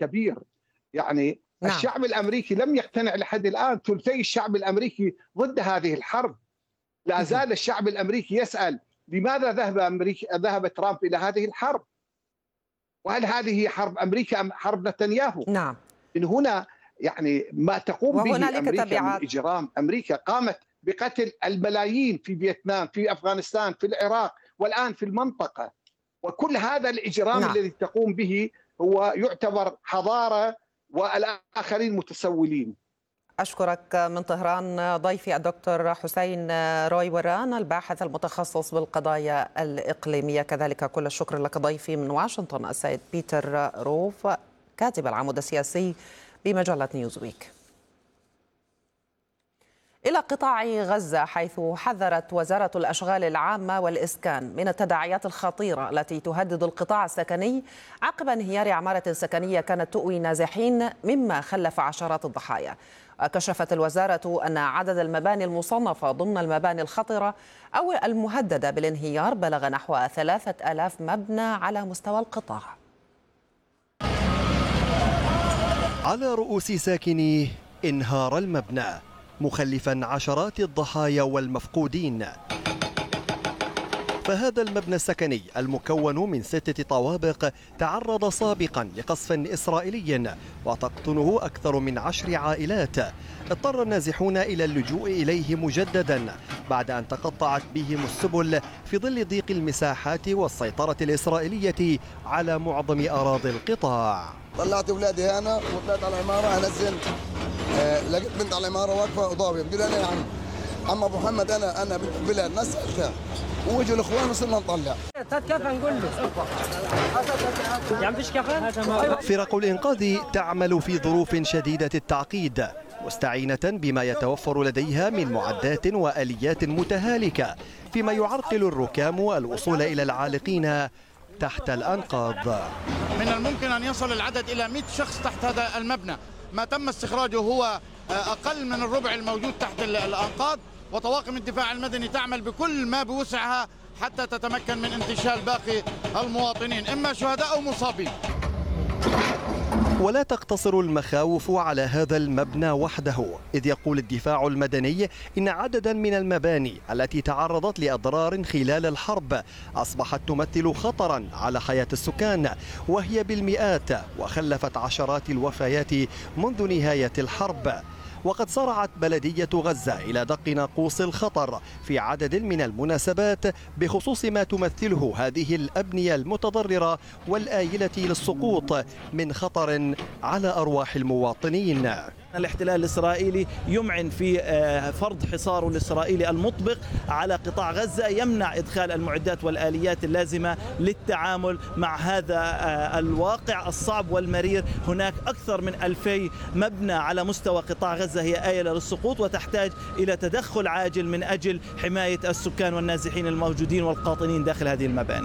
كبير. يعني نعم. الشعب الأمريكي لم يقتنع لحد الآن، ثلثي الشعب الأمريكي ضد هذه الحرب. لا زال الشعب الأمريكي يسأل لماذا ذهب ترامب إلى هذه الحرب؟ وهل هذه حرب أمريكا أم حرب نتنياهو؟ نعم. من هنا يعني ما تقوم به وهنالك أمريكا من تبعات. إجرام. أمريكا قامت بقتل الملايين في فيتنام، في أفغانستان، في العراق، والآن في المنطقة. وكل هذا الإجرام نعم. الذي تقوم به هو يعتبر حضارة، والآخرين متسولين. أشكرك من طهران ضيفي الدكتور حسين رويوران، الباحث المتخصص بالقضايا الإقليمية. كذلك كل الشكر لك ضيفي من واشنطن السيد بيتر روف، كاتب العمود السياسي بمجلة نيوزويك. إلى قطاع غزة، حيث حذرت وزارة الأشغال العامة والإسكان من التداعيات الخطيرة التي تهدد القطاع السكني عقب انهيار عمارة سكنية كانت تؤوي نازحين، مما خلف عشرات الضحايا. كشفت الوزارة أن عدد المباني المصنفة ضمن المباني الخطرة أو المهددة بالانهيار بلغ نحو 3000 مبنى على مستوى القطاع. على رؤوس ساكنيه انهار المبنى، مخلفا عشرات الضحايا والمفقودين. فهذا المبنى السكني المكون من 6 طوابق تعرض سابقا لقصف إسرائيلي وتقطنه أكثر من 10 عائلات. اضطر النازحون إلى اللجوء إليه مجددا بعد أن تقطعت بهم السبل في ظل ضيق المساحات والسيطرة الإسرائيلية على معظم أراضي القطاع. طلعت أولادي هنا وطلعت على العمارة، أنزل لقيت بنت على العمارة واقفة وضابية، بتقول أنا يا عم أبو محمد أنا بنت بلاد نسألتها، وجوا الإخوان وصرنا نطلع. كفن نقول له يا عم فيش كفن. فرق الإنقاذ تعمل في ظروف شديدة التعقيد، مستعينة بما يتوفر لديها من معدات وآليات متهالكة، فيما يعرقل الركام الوصول إلى العالقين تحت الأنقاض. من الممكن أن يصل العدد إلى 100 شخص تحت هذا المبنى. ما تم استخراجه هو أقل من الربع الموجود تحت الأنقاض، وطواقم الدفاع المدني تعمل بكل ما بوسعها حتى تتمكن من انتشال باقي المواطنين، إما شهداء أو مصابين. ولا تقتصر المخاوف على هذا المبنى وحده، إذ يقول الدفاع المدني إن عددا من المباني التي تعرضت لأضرار خلال الحرب أصبحت تمثل خطرا على حياة السكان، وهي بالمئات، وخلفت عشرات الوفيات منذ نهاية الحرب. وقد صرعت بلدية غزة إلى دق ناقوس الخطر في عدد من المناسبات بخصوص ما تمثله هذه الأبنية المتضررة والآيلة للسقوط من خطر على أرواح المواطنين. الاحتلال الإسرائيلي يمعن في فرض حصاره الإسرائيلي المطبق على قطاع غزة، يمنع إدخال المعدات والآليات اللازمة للتعامل مع هذا الواقع الصعب والمرير. هناك أكثر من 2000 مبنى على مستوى قطاع غزة هي آيلة للسقوط، وتحتاج إلى تدخل عاجل من أجل حماية السكان والنازحين الموجودين والقاطنين داخل هذه المباني.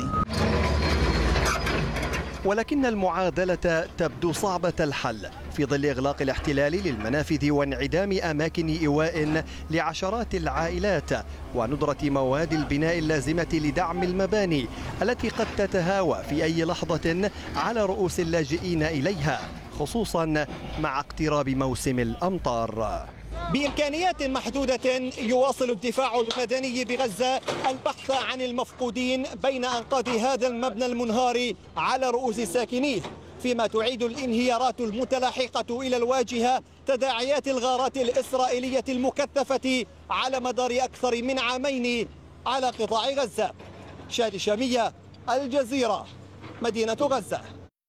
ولكن المعادلة تبدو صعبة الحل في ظل إغلاق الاحتلال للمنافذ وانعدام أماكن إيواء لعشرات العائلات وندرة مواد البناء اللازمة لدعم المباني التي قد تتهاوى في أي لحظة على رؤوس اللاجئين إليها، خصوصا مع اقتراب موسم الأمطار. بإمكانيات محدودة يواصل الدفاع المدني بغزة البحث عن المفقودين بين أنقاض هذا المبنى المنهار على رؤوس ساكنيه، فيما تعيد الانهيارات المتلاحقة إلى الواجهة تداعيات الغارات الإسرائيلية المكثفة على مدار أكثر من عامين على قطاع غزة. شادي شامية، الجزيرة، مدينة غزة.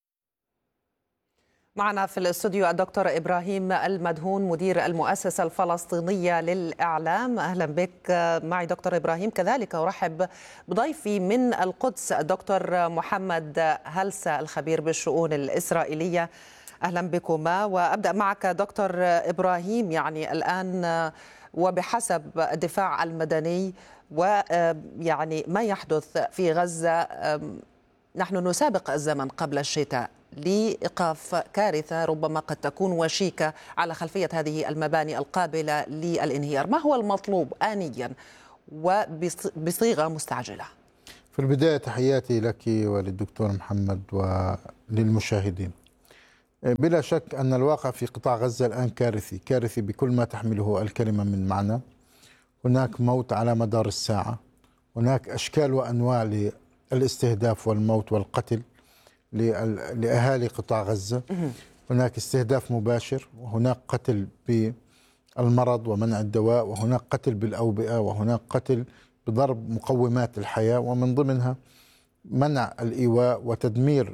معنا في الاستوديو الدكتور إبراهيم المدهون، مدير المؤسسة الفلسطينية للإعلام. أهلا بك معي دكتور إبراهيم. كذلك أرحب بضيفي من القدس الدكتور محمد هلسة، الخبير بالشؤون الإسرائيلية. أهلا بكما. وأبدأ معك دكتور إبراهيم، يعني الآن وبحسب الدفاع المدني ويعني ما يحدث في غزة، نحن نسابق الزمن قبل الشتاء لإيقاف كارثة ربما قد تكون وشيكة على خلفية هذه المباني القابلة للانهيار. ما هو المطلوب آنيا وبصيغة مستعجلة؟ في البداية تحياتي لك وللدكتور محمد وللمشاهدين. بلا شك أن الواقع في قطاع غزة الآن كارثي، كارثي بكل ما تحمله الكلمة من معنى. هناك موت على مدار الساعة، هناك أشكال وأنواع للاستهداف والموت والقتل لأهالي قطاع غزة. هناك استهداف مباشر، وهناك قتل بالمرض ومنع الدواء، وهناك قتل بالأوبئة، وهناك قتل بضرب مقومات الحياة، ومن ضمنها منع الإيواء وتدمير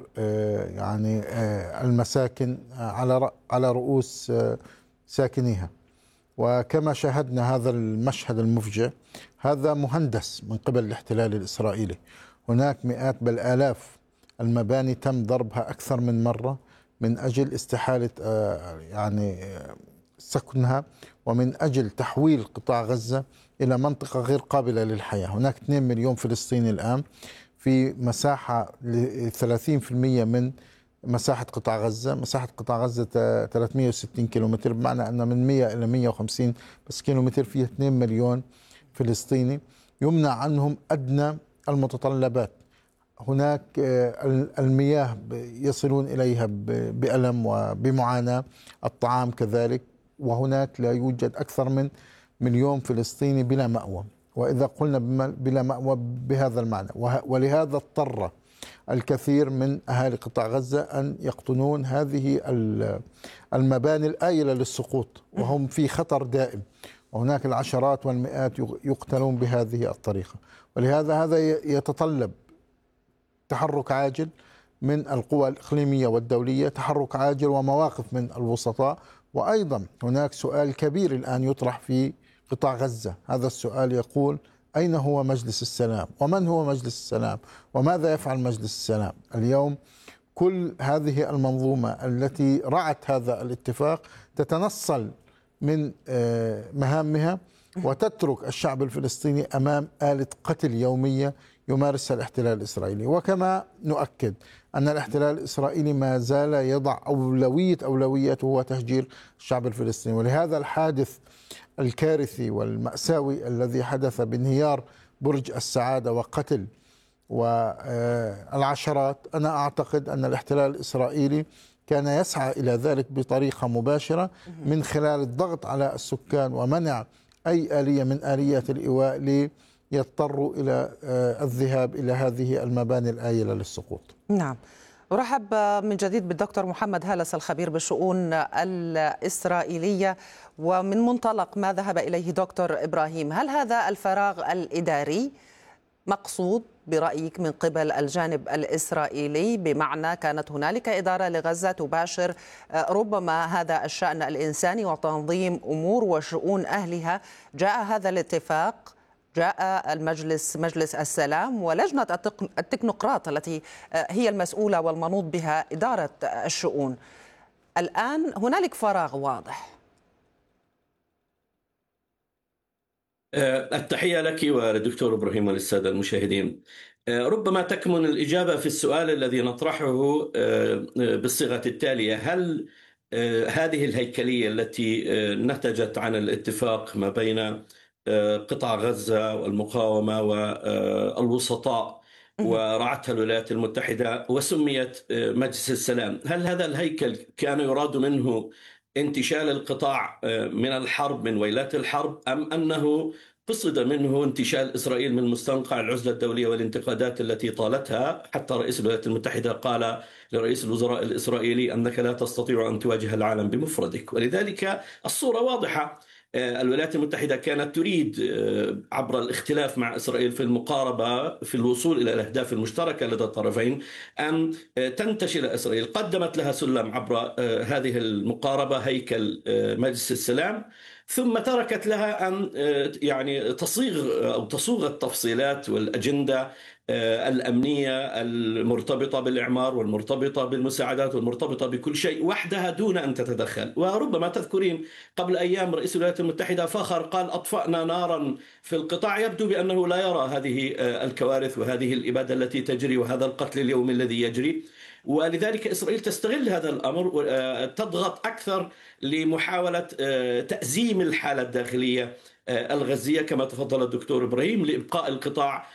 المساكن على رؤوس ساكنيها. وكما شاهدنا هذا المشهد المفجع، هذا مهندس من قبل الاحتلال الإسرائيلي. هناك مئات بل آلاف المباني تم ضربها أكثر من مرة من أجل استحالة سكنها، ومن أجل تحويل قطاع غزة إلى منطقة غير قابلة للحياة. هناك 2 مليون فلسطيني الآن في مساحة 30% من مساحة قطاع غزة. مساحة قطاع غزة 360 كيلومتر، بمعنى أن من 100 إلى 150 بس كيلومتر فيه 2 مليون فلسطيني يمنع عنهم أدنى المتطلبات. هناك المياه يصلون إليها بألم وبمعاناة، الطعام كذلك، وهناك لا يوجد أكثر من 1 مليون فلسطيني بلا مأوى. وإذا قلنا بلا مأوى بهذا المعنى، ولهذا اضطر الكثير من أهالي قطاع غزة أن يقطنون هذه المباني الآيلة للسقوط، وهم في خطر دائم، وهناك العشرات والمئات يقتلون بهذه الطريقة. ولهذا هذا يتطلب تحرك عاجل من القوى الإقليمية والدولية، تحرك عاجل ومواقف من الوسطاء. وأيضا هناك سؤال كبير الآن يطرح في قطاع غزة، هذا السؤال يقول: أين هو مجلس السلام؟ ومن هو مجلس السلام؟ وماذا يفعل مجلس السلام؟ اليوم كل هذه المنظومة التي رعت هذا الاتفاق تتنصل من مهامها وتترك الشعب الفلسطيني أمام آلة قتل يومية يمارسها الاحتلال الإسرائيلي. وكما نؤكد أن الاحتلال الإسرائيلي ما زال يضع أولويته هو تهجير الشعب الفلسطيني. ولهذا الحادث الكارثي والمأساوي الذي حدث بانهيار برج السعادة وقتل والعشرات، أنا أعتقد أن الاحتلال الإسرائيلي كان يسعى إلى ذلك بطريقة مباشرة من خلال الضغط على السكان ومنع أي آلية من آليات الإيواء ليضطروا إلى الذهاب إلى هذه المباني الآيلة للسقوط. نعم. أرحب من جديد بالدكتور محمد هالس الخبير بالشؤون الإسرائيلية. ومن منطلق ما ذهب إليه دكتور إبراهيم، هل هذا الفراغ الإداري مقصود برأيك من قبل الجانب الإسرائيلي، بمعنى كانت هنالك إدارة لغزة تباشر ربما هذا الشأن الإنساني وتنظيم أمور وشؤون أهلها، جاء هذا الاتفاق، جاء مجلس السلام ولجنة التكنوقراط التي هي المسؤولة والمنوط بها إدارة الشؤون. الآن هنالك فراغ واضح. التحية لك وللدكتور إبراهيم وللسادة المشاهدين. ربما تكمن الإجابة في السؤال الذي نطرحه بالصيغة التالية: هل هذه الهيكلية التي نتجت عن الاتفاق ما بين قطاع غزة والمقاومة والوسطاء ورعتها الولايات المتحدة وسميت مجلس السلام، هل هذا الهيكل كان يراد منه انتشال القطاع من الحرب، من ويلات الحرب، أم أنه قصد منه انتشال إسرائيل من مستنقع العزلة الدولية والانتقادات التي طالتها؟ حتى رئيس الولايات المتحدة قال لرئيس الوزراء الإسرائيلي أنك لا تستطيع أن تواجه العالم بمفردك. ولذلك الصورة واضحة. الولايات المتحدة كانت تريد عبر الاختلاف مع إسرائيل في المقاربة في الوصول إلى الأهداف المشتركة لدى الطرفين أن تنتشل إسرائيل. قدمت لها سلم عبر هذه المقاربة هيكل مجلس السلام، ثم تركت لها أن تصوغ التفصيلات والأجندة الأمنية المرتبطة بالإعمار والمرتبطة بالمساعدات والمرتبطة بكل شيء وحدها دون أن تتدخل. وربما تذكرين قبل أيام رئيس الولايات المتحدة فخر قال: أطفأنا نارا في القطاع. يبدو بأنه لا يرى هذه الكوارث وهذه الإبادة التي تجري وهذا القتل اليومي الذي يجري، ولذلك إسرائيل تستغل هذا الأمر وتضغط أكثر لمحاولة تأزيم الحالة الداخلية الغزية كما تفضل الدكتور إبراهيم، لإبقاء القطاع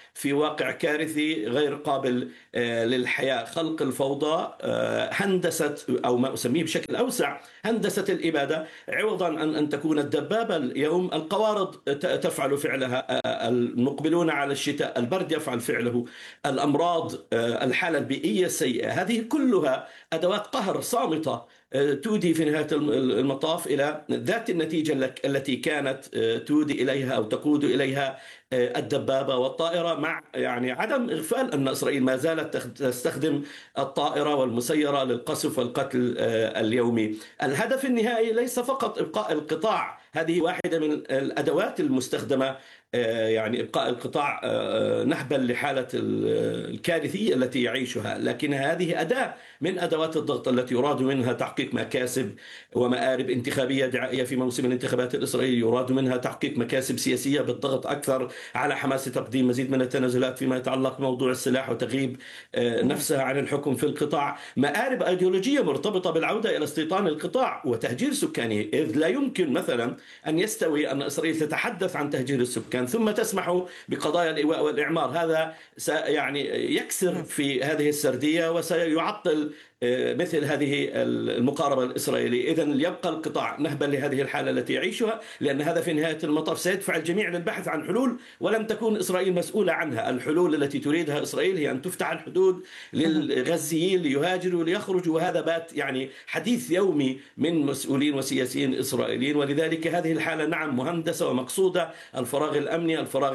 في واقع كارثي غير قابل للحياة، خلق الفوضى، هندسة أو ما أسميه بشكل أوسع هندسة الإبادة، عوضا أن تكون الدبابة اليوم القوارض تفعل فعلها، المقبلون على الشتاء البرد يفعل فعله، الأمراض، الحالة البيئية السيئة، هذه كلها أدوات قهر صامتة تودي في نهاية المطاف إلى ذات النتيجة التي كانت تودي إليها أو تقود إليها الدبابة والطائرة، مع يعني عدم إغفال أن إسرائيل ما زالت تستخدم الطائرة والمسيرة للقصف والقتل اليومي. الهدف النهائي ليس فقط إبقاء القطاع، هذه واحدة من الأدوات المستخدمة، يعني إبقاء القطاع نحبا لحالة الكارثية التي يعيشها، لكن هذه أداة من أدوات الضغط التي يراد منها تحقيق مكاسب ومآرب انتخابية دعائية في موسم الانتخابات الإسرائيلي، يراد منها تحقيق مكاسب سياسية بالضغط أكثر على حماس تقديم مزيد من التنازلات فيما يتعلق بموضوع السلاح وتغييب نفسها عن الحكم في القطاع، مآرب أيديولوجية مرتبطة بالعودة إلى استيطان القطاع وتهجير سكانه، إذ لا يمكن مثلا أن يستوي أن إسرائيل تتحدث عن تهجير السكان ثم تسمح بقضايا الإيواء والإعمار. هذا يعني يكسر في هذه السردية وسيعطل مثل هذه المقاربة الإسرائيلية. إذن يبقى القطاع نهبا لهذه الحالة التي يعيشها، لأن هذا في نهاية المطاف سيدفع الجميع للبحث عن حلول ولم تكون إسرائيل مسؤولة عنها. الحلول التي تريدها إسرائيل هي أن تفتح الحدود للغزيين ليهاجروا ليخرجوا، وهذا بات يعني حديث يومي من مسؤولين وسياسيين إسرائيليين. ولذلك هذه الحالة نعم مهندسة ومقصودة، الفراغ الأمني، الفراغ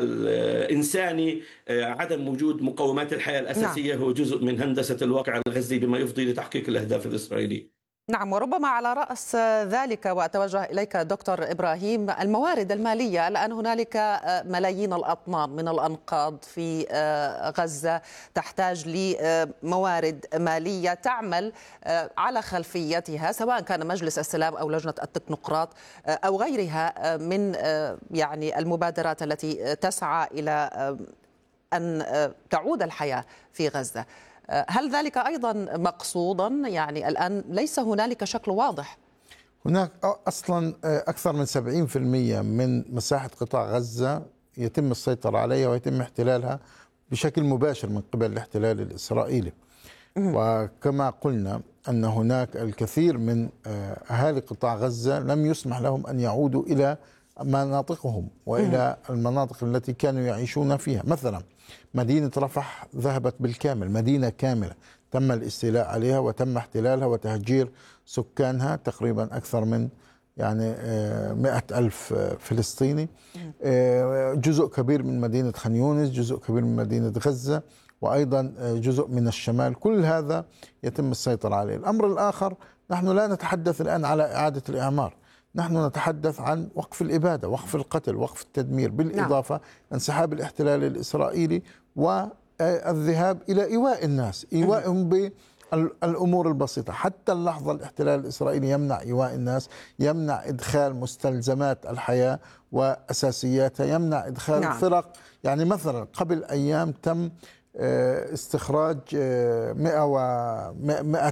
الإنساني، عدم وجود مقومات الحياة الأساسية هو جزء من هندسة الواقع الغزي بما يفضي لتحقيق الأهداف الإسرائيلية. نعم، وربما على رأس ذلك وأتوجه إليك دكتور إبراهيم الموارد المالية. الآن هنالك ملايين الأطنان من الأنقاض في غزة تحتاج لموارد مالية تعمل على خلفيتها، سواء كان مجلس السلام أو لجنة التكنوقراط أو غيرها من يعني المبادرات التي تسعى إلى أن تعود الحياة في غزة. هل ذلك أيضا مقصودا؟ يعني الآن ليس هنالك شكل واضح. هناك أصلا أكثر من 70% من مساحة قطاع غزة يتم السيطرة عليها ويتم احتلالها بشكل مباشر من قبل الاحتلال الإسرائيلي. وكما قلنا أن هناك الكثير من أهالي قطاع غزة لم يسمح لهم أن يعودوا إلى مناطقهم وإلى المناطق التي كانوا يعيشون فيها. مثلا مدينة رفح ذهبت بالكامل، مدينة كاملة تم الاستيلاء عليها وتم احتلالها وتهجير سكانها، تقريبا أكثر من يعني 100,000 فلسطيني. جزء كبير من مدينة خان يونس، جزء كبير من مدينة غزة، وأيضا جزء من الشمال، كل هذا يتم السيطرة عليه. الأمر الآخر، نحن لا نتحدث الآن على إعادة الإعمار، نحن نتحدث عن وقف الإبادة، وقف القتل، وقف التدمير، بالإضافة انسحاب الاحتلال الإسرائيلي والذهاب إلى إيواء الناس، إيوائهم بالأمور البسيطة. حتى اللحظة الاحتلال الإسرائيلي يمنع إيواء الناس، يمنع إدخال مستلزمات الحياة وأساسياتها، يمنع إدخال فرق. يعني مثلا قبل أيام تم استخراج 100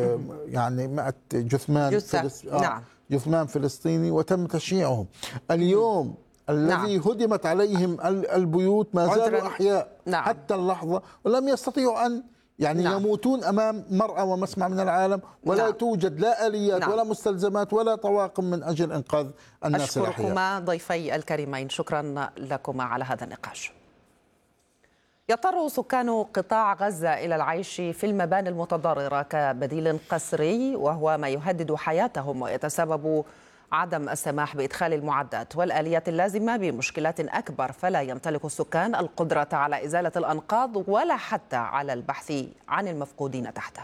جثمان جثمان فلسطيني وتم تشييعهم. اليوم الذي هدمت عليهم البيوت ما زالوا أحياء حتى اللحظة، ولم يستطيعوا أن يعني يموتون أمام مرأى ومسمع من العالم، ولا توجد لا آليات ولا مستلزمات ولا طواقم من أجل إنقاذ الناس الأحياء. أشكركما ضيفي الكريمين، شكرا لكما على هذا النقاش. يضطر سكان قطاع غزة إلى العيش في المباني المتضررة كبديل قسري، وهو ما يهدد حياتهم ويتسبب عدم السماح بإدخال المعدات والآليات اللازمة بمشكلات أكبر، فلا يمتلك السكان القدرة على إزالة الأنقاض ولا حتى على البحث عن المفقودين تحتها.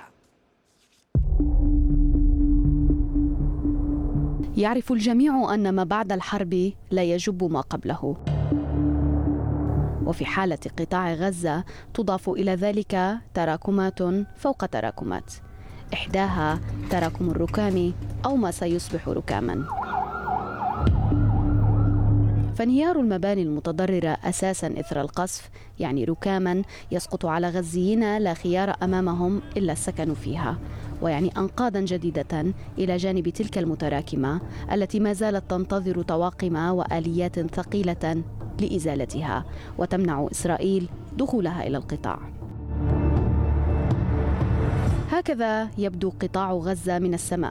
يعرف الجميع أن ما بعد الحرب لا يجب ما قبله، وفي حالة قطاع غزة تضاف إلى ذلك تراكمات فوق تراكمات، إحداها تراكم الركام أو ما سيصبح ركاما. فانهيار المباني المتضررة أساسا إثر القصف يعني ركاما يسقط على غزيين لا خيار أمامهم إلا السكن فيها، ويعني أنقاضا جديدة إلى جانب تلك المتراكمة التي ما زالت تنتظر طواقم وآليات ثقيلة لإزالتها وتمنع إسرائيل دخولها إلى القطاع. هكذا يبدو قطاع غزة من السماء،